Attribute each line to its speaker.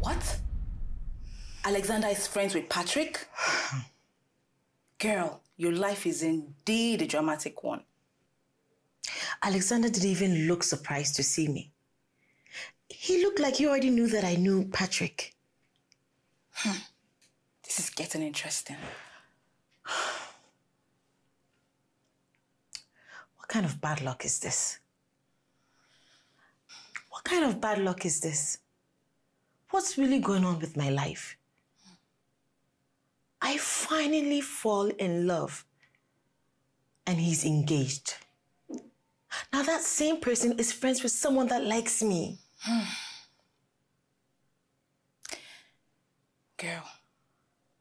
Speaker 1: What? Alexander is friends with Patrick? Girl, your life is indeed a dramatic one.
Speaker 2: Alexander didn't even look surprised to see me. He looked like he already knew that I knew Patrick.
Speaker 1: This is getting interesting.
Speaker 2: What kind of bad luck is this? What kind of bad luck is this? What's really going on with my life? I finally fall in love and he's engaged. Now that same person is friends with someone that likes me.
Speaker 1: Girl,